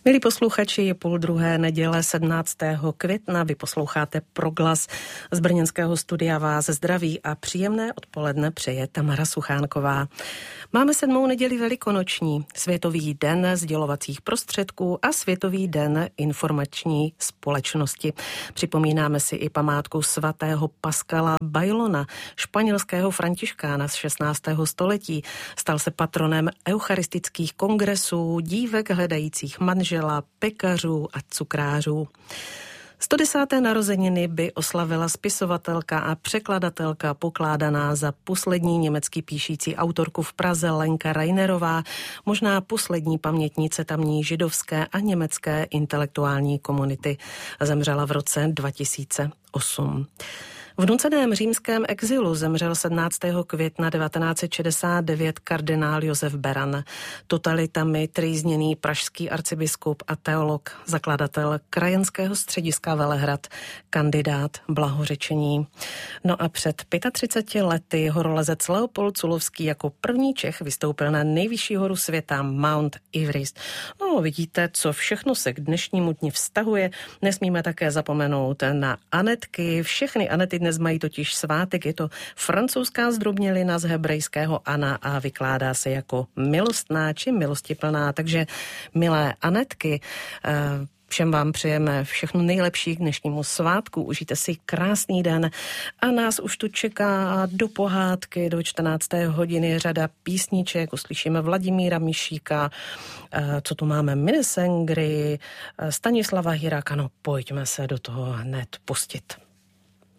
Milí posluchači, je 12:30 neděle 17. května. Vy posloucháte Proglas. Z brněnského studia vás zdraví a příjemné odpoledne přeje Tamara Suchánková. Máme 7. neděli velikonoční, Světový den sdělovacích prostředků a Světový den informační společnosti. Připomínáme si i památku svatého Pascala Bailona, španělského františkána z 16. století. Stal se patronem eucharistických kongresů, dívek hledajících manžela, pekařů a cukrářů. 110. narozeniny by oslavila spisovatelka a překladatelka pokládaná za poslední německy píšící autorku v Praze Lenka Reinerová, možná poslední pamětnice tamní židovské a německé intelektuální komunity. Zemřela v roce 2008. V nuceném římském exilu zemřel 17. května 1969 kardinál Josef Beran, totalitami trýzněný pražský arcibiskup a teolog, zakladatel krajanského střediska Velehrad, kandidát blahořečení. No a před 35 lety horolezec Leopold Culovský jako první Čech vystoupil na nejvyšší horu světa Mount Everest. No, vidíte, co všechno se k dnešnímu dni vztahuje. Nesmíme také zapomenout na Anetky. Všechny Anety dnes mají totiž svátek, je to francouzská zdrobnělina z hebrejského Anna a vykládá se jako milostná či milostiplná. Takže milé Anetky, všem vám přejeme všechno nejlepší k dnešnímu svátku. Užijte si krásný den a nás už tu čeká do pohádky do 14. hodiny řada písniček. Uslyšíme Vladimíra Mišíka, co tu máme, Minesengry, Stanislava Hiráka. No, pojďme se do toho hned pustit.